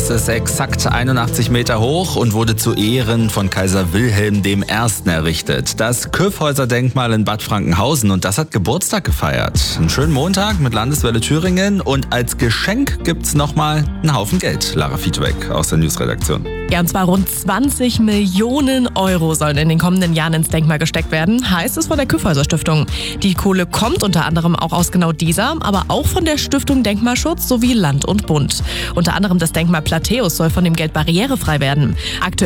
Es ist exakt 81 Meter hoch und wurde zu Ehren von Kaiser Wilhelm I. errichtet. Das Kyffhäuser-Denkmal in Bad Frankenhausen, und das hat Geburtstag gefeiert. Einen schönen Montag mit Landeswelle Thüringen, und als Geschenk gibt's nochmal einen Haufen Geld. Lara Fietweck aus der Newsredaktion. Ja, und zwar rund 20 Millionen Euro sollen in den kommenden Jahren ins Denkmal gesteckt werden, heißt es von der Kyffhäuser Stiftung. Die Kohle kommt unter anderem auch aus genau dieser, aber auch von der Stiftung Denkmalschutz sowie Land und Bund. Unter anderem das Denkmal Plateus soll von dem Geld barrierefrei werden. Aktuell